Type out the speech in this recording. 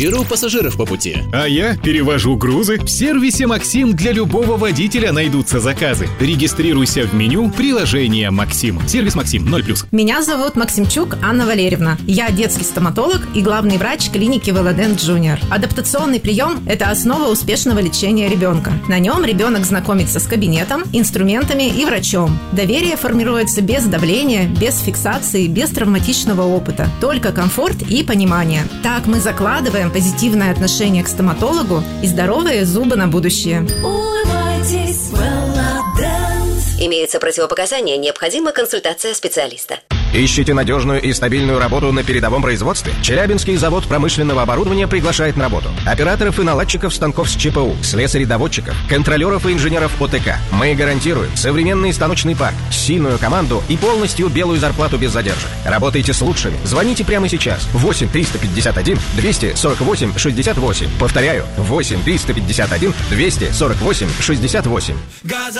Беру пассажиров по пути. А я перевожу грузы. В сервисе «Максим» для любого водителя найдутся заказы. Регистрируйся в меню приложения «Максим». Сервис «Максим» 0+. Меня зовут Максимчук Анна Валерьевна. Я детский стоматолог и главный врач клиники Велодент Junior. Адаптационный прием – это основа успешного лечения ребенка. На нем ребенок знакомится с кабинетом, инструментами и врачом. Доверие формируется без давления, без фиксации, без травматичного опыта. Только комфорт и понимание. Так мы закладываем позитивное отношение к стоматологу и здоровые зубы на будущее. Улыбайтесь, Велодент. Имеются противопоказания, необходима консультация специалиста. Ищете надежную и стабильную работу на передовом производстве? Челябинский завод промышленного оборудования приглашает на работу операторов и наладчиков станков с ЧПУ, слесарей-доводчиков, контролеров и инженеров ОТК. Мы гарантируем современный станочный парк, сильную команду и полностью белую зарплату без задержек. Работайте с лучшими. Звоните прямо сейчас. 8 351 248 68. Повторяю, 8 351 248 68.